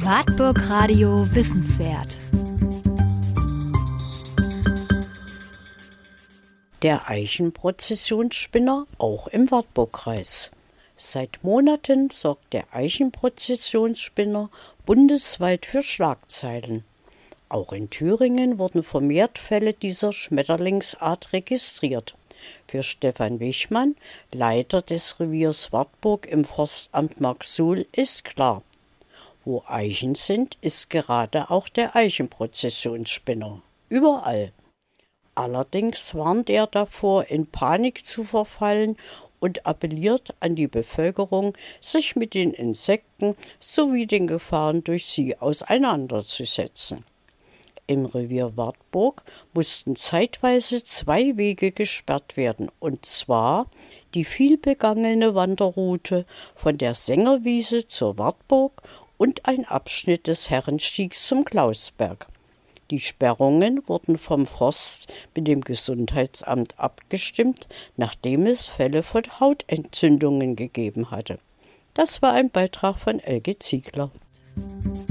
Wartburg Radio Wissenswert. Der Eichenprozessionsspinner auch im Wartburgkreis. Seit Monaten sorgt der Eichenprozessionsspinner bundesweit für Schlagzeilen. Auch in Thüringen wurden vermehrt Fälle dieser Schmetterlingsart registriert. Für Stefan Wichmann, Leiter des Reviers Wartburg im Forstamt Marksuhl, ist klar: Wo Eichen sind, ist gerade auch der Eichenprozessionsspinner. Überall. Allerdings warnt er davor, in Panik zu verfallen und appelliert an die Bevölkerung, sich mit den Insekten sowie den Gefahren durch sie auseinanderzusetzen. Im Revier Wartburg mussten zeitweise 2 Wege gesperrt werden, und zwar die vielbegangene Wanderroute von der Sängerwiese zur Wartburg und ein Abschnitt des Herrenstiegs zum Klausberg. Die Sperrungen wurden vom Forst mit dem Gesundheitsamt abgestimmt, nachdem es Fälle von Hautentzündungen gegeben hatte. Das war ein Beitrag von Elke Ziegler.